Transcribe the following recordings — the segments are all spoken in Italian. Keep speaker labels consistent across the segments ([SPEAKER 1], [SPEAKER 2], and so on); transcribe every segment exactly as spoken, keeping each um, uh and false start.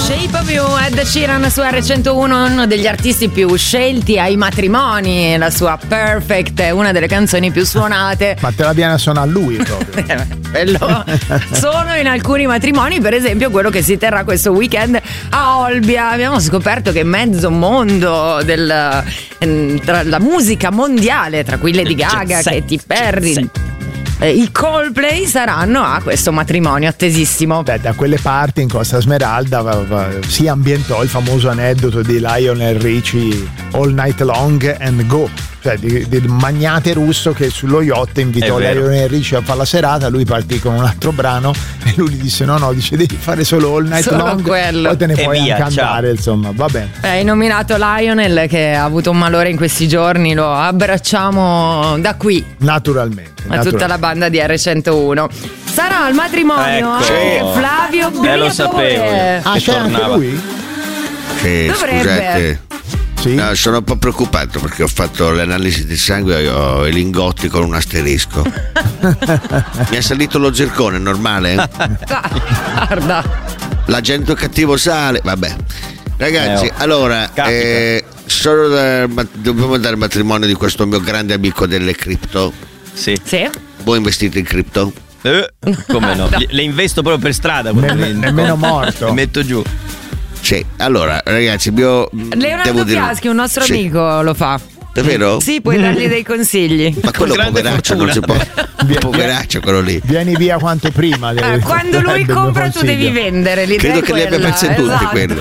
[SPEAKER 1] Shape of You, Ed Sheeran su R centouno, uno degli artisti più scelti ai matrimoni. La sua Perfect è una delle canzoni più suonate.
[SPEAKER 2] Ma te la viene a suonare lui proprio.
[SPEAKER 1] Bello. Sono in alcuni matrimoni, per esempio quello che si terrà questo weekend a Olbia. Abbiamo scoperto che mezzo mondo del, tra la musica mondiale, tra cui Lady Gaga, Katy Perry, Eh, i Coldplay saranno a questo matrimonio attesissimo.
[SPEAKER 2] Beh, da quelle parti in Costa Smeralda va, va, si ambientò il famoso aneddoto di Lionel Richie All Night Long and Go, cioè di, del magnate russo che sullo yacht invitò Lionel Richie a fare la serata. Lui partì con un altro brano e lui gli disse no no, dice devi fare solo All Night
[SPEAKER 1] solo
[SPEAKER 2] Long
[SPEAKER 1] quello.
[SPEAKER 2] Poi te ne
[SPEAKER 1] E
[SPEAKER 2] puoi
[SPEAKER 1] via,
[SPEAKER 2] anche andare, insomma, va bene.
[SPEAKER 1] Hai nominato Lionel che ha avuto un malore in questi giorni, lo abbracciamo da qui
[SPEAKER 2] naturalmente
[SPEAKER 1] a tutta la banda di R centouno. Sarà al matrimonio
[SPEAKER 3] Ecco.
[SPEAKER 1] anche Flavio Briatore.
[SPEAKER 3] Eh, lo sapevo.
[SPEAKER 2] Ah,
[SPEAKER 3] Che
[SPEAKER 2] c'è anche
[SPEAKER 3] tornava.
[SPEAKER 2] lui?
[SPEAKER 4] Sì,
[SPEAKER 1] Dovrebbe.
[SPEAKER 4] scusate.
[SPEAKER 2] Sì?
[SPEAKER 4] No, sono un po' preoccupato perché ho fatto l'analisi del sangue e ho i lingotti con un asterisco. Mi è salito lo zircone, normale?
[SPEAKER 1] Guarda.
[SPEAKER 4] L'agente cattivo sale, vabbè. Ragazzi,
[SPEAKER 3] Eh, oh.
[SPEAKER 4] allora,
[SPEAKER 3] Capita.
[SPEAKER 4] eh, sono da- ma- dobbiamo andare al matrimonio di questo mio grande amico delle cripto.
[SPEAKER 3] Sì.
[SPEAKER 1] Sì?
[SPEAKER 4] Voi investite in cripto?
[SPEAKER 3] Eh, come no? Le, le investo proprio per strada. quando
[SPEAKER 2] Ne-
[SPEAKER 3] vendo.
[SPEAKER 2] nemmeno morto.
[SPEAKER 3] Le metto giù.
[SPEAKER 4] Sì, allora, ragazzi, il mio
[SPEAKER 1] Leonardo
[SPEAKER 4] devo dire-
[SPEAKER 1] Fiaschi, un nostro
[SPEAKER 4] Sì.
[SPEAKER 1] amico, lo fa.
[SPEAKER 4] Davvero?
[SPEAKER 1] Sì, puoi dargli dei consigli.
[SPEAKER 4] Ma quello
[SPEAKER 3] Con grande
[SPEAKER 4] poveraccio non si può.
[SPEAKER 2] Via-
[SPEAKER 4] Poveraccio quello lì.
[SPEAKER 2] Vieni via quanto prima.
[SPEAKER 1] Eh, quando lui compra tu devi vendere. L'idea
[SPEAKER 4] Credo
[SPEAKER 1] è
[SPEAKER 4] che li abbia
[SPEAKER 1] quella.
[SPEAKER 4] perse tutti
[SPEAKER 1] Esatto.
[SPEAKER 4] quello.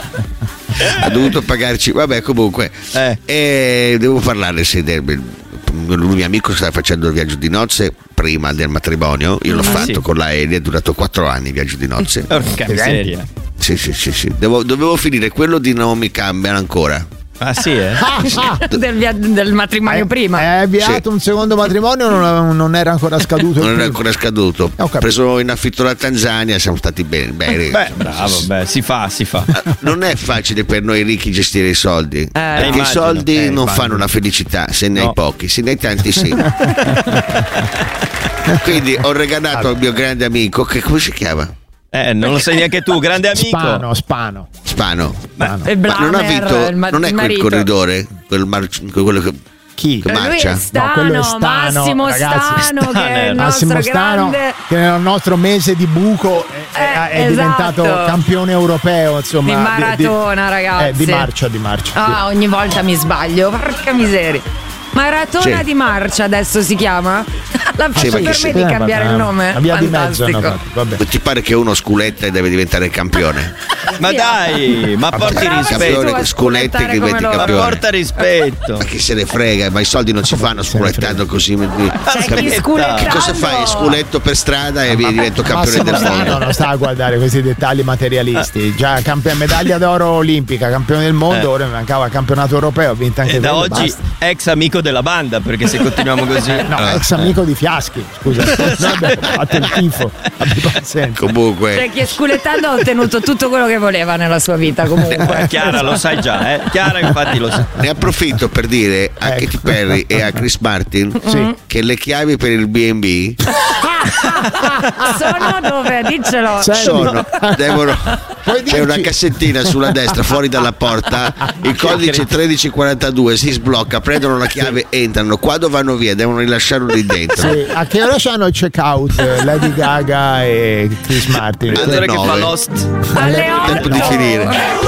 [SPEAKER 4] Ha dovuto pagarci. Vabbè, comunque.
[SPEAKER 3] Eh.
[SPEAKER 4] E devo parlare se del, il mio amico stava facendo il viaggio di nozze prima del matrimonio. Io l'ho
[SPEAKER 3] Ah,
[SPEAKER 4] fatto
[SPEAKER 3] sì.
[SPEAKER 4] con la Elia, è durato quattro anni il viaggio di nozze.
[SPEAKER 3] Porca miseria.
[SPEAKER 4] Sì, sì, sì, sì. Devo- dovevo finire quello di Naomi Campbell ancora.
[SPEAKER 3] Ah sì, eh?
[SPEAKER 1] del, via- del matrimonio prima.
[SPEAKER 2] È avviato un secondo matrimonio, non, non era ancora scaduto. il
[SPEAKER 4] Non era
[SPEAKER 2] primo.
[SPEAKER 4] ancora scaduto.
[SPEAKER 2] Ho capito.
[SPEAKER 4] Ho preso in affitto la Tanzania, siamo stati bene. bene.
[SPEAKER 3] Beh, bravo, beh, si fa, si fa.
[SPEAKER 4] Non è facile per noi ricchi gestire i soldi, perché
[SPEAKER 3] immagino.
[SPEAKER 4] i soldi
[SPEAKER 3] Eh,
[SPEAKER 4] non
[SPEAKER 3] immagino.
[SPEAKER 4] fanno la felicità, se ne hai
[SPEAKER 3] No.
[SPEAKER 4] pochi, se ne hai tanti sì. Quindi ho regalato al mio grande amico, che come si chiama?
[SPEAKER 3] Eh, non lo sai neanche tu, grande amico.
[SPEAKER 2] Spano, Spano.
[SPEAKER 4] Spano.
[SPEAKER 2] Spano.
[SPEAKER 1] E
[SPEAKER 4] Ma non ha
[SPEAKER 1] Blamer,
[SPEAKER 4] vinto,
[SPEAKER 1] il ma-
[SPEAKER 4] non è
[SPEAKER 1] il
[SPEAKER 4] quel
[SPEAKER 1] marito.
[SPEAKER 4] corridore, quel mar- quello che,
[SPEAKER 2] Chi?
[SPEAKER 4] che
[SPEAKER 1] Eh, Lui
[SPEAKER 4] marcia.
[SPEAKER 1] è Stano,
[SPEAKER 2] No, quello è Stano,
[SPEAKER 1] Massimo
[SPEAKER 2] ragazzi.
[SPEAKER 1] Stano, che è il
[SPEAKER 2] Massimo
[SPEAKER 1] nostro
[SPEAKER 2] Stano,
[SPEAKER 1] grande.
[SPEAKER 2] che nel nostro mese di buco è, è- è
[SPEAKER 1] Eh,
[SPEAKER 2] diventato
[SPEAKER 1] esatto.
[SPEAKER 2] campione europeo, insomma,
[SPEAKER 1] Di maratona,
[SPEAKER 2] di,
[SPEAKER 1] ragazzi.
[SPEAKER 2] eh, di marcia, di marcia. sì.
[SPEAKER 1] Ah, ogni volta mi sbaglio, porca miseria. Maratona
[SPEAKER 4] Sì.
[SPEAKER 1] di marcia adesso si chiama? La
[SPEAKER 4] Sì,
[SPEAKER 1] faccio
[SPEAKER 4] ma
[SPEAKER 1] per
[SPEAKER 4] che
[SPEAKER 1] me
[SPEAKER 4] sì.
[SPEAKER 1] di
[SPEAKER 2] Eh,
[SPEAKER 1] cambiare
[SPEAKER 2] vabbè,
[SPEAKER 1] il nome.
[SPEAKER 2] una via di mezzo hanno
[SPEAKER 1] Fantastico.
[SPEAKER 2] fatto, vabbè.
[SPEAKER 4] Ma ti pare che uno sculetta e deve diventare campione?
[SPEAKER 3] Ma dai, ma porti
[SPEAKER 1] Brava
[SPEAKER 3] rispetto.
[SPEAKER 1] sei tu
[SPEAKER 4] Campione
[SPEAKER 1] a
[SPEAKER 4] che sculetti che
[SPEAKER 1] sculettare
[SPEAKER 4] diventi
[SPEAKER 1] come loro.
[SPEAKER 3] Ma
[SPEAKER 4] campione.
[SPEAKER 3] porta rispetto.
[SPEAKER 4] Ma chi se ne frega, ma i soldi non si fanno
[SPEAKER 2] se ne
[SPEAKER 4] sculettando così.
[SPEAKER 1] C'è chi
[SPEAKER 3] Aspetta.
[SPEAKER 1] sculettando.
[SPEAKER 4] Che cosa fai? Sculetto per strada e divento campione
[SPEAKER 2] Massimo
[SPEAKER 4] del
[SPEAKER 2] Stano
[SPEAKER 4] mondo.
[SPEAKER 2] non sta a guardare questi dettagli materialisti. Già campione, medaglia d'oro olimpica, campione del mondo,
[SPEAKER 3] Eh.
[SPEAKER 2] ora mi mancava il campionato europeo, ha vinto anche
[SPEAKER 3] E da
[SPEAKER 2] quello,
[SPEAKER 3] oggi
[SPEAKER 2] basta.
[SPEAKER 3] ex amico della banda, perché se continuiamo così.
[SPEAKER 2] No, ex amico di Fiaschi, scusa. Vabbè, fatto il tifo. Abbi pazienza.
[SPEAKER 4] Comunque,
[SPEAKER 1] Cioè, chi è sculettando ha ottenuto tutto quello che voleva nella sua vita, comunque.
[SPEAKER 3] Chiara lo sai già, eh? Chiara infatti lo sa.
[SPEAKER 4] ne approfitto per dire a
[SPEAKER 2] Ecco.
[SPEAKER 4] Katy Perry e a Chris Martin
[SPEAKER 2] Sì.
[SPEAKER 4] che le chiavi per il B and B
[SPEAKER 1] Sono dove? Diccelo.
[SPEAKER 2] Serio?
[SPEAKER 4] sono devono
[SPEAKER 2] Puoi
[SPEAKER 4] c'è una
[SPEAKER 2] dirci?
[SPEAKER 4] cassettina sulla destra fuori dalla porta, il codice tredici quarantadue, si sblocca, prendono la chiave, entrano, quando vanno via devono rilasciarlo lì dentro.
[SPEAKER 2] Sì, a che ora c'hanno il check out Lady Gaga e Chris Martin?
[SPEAKER 4] Alle
[SPEAKER 3] L'attore che fa
[SPEAKER 4] nove.
[SPEAKER 3] Lost.
[SPEAKER 1] Alle
[SPEAKER 4] Tempo di
[SPEAKER 1] otto.
[SPEAKER 4] finire.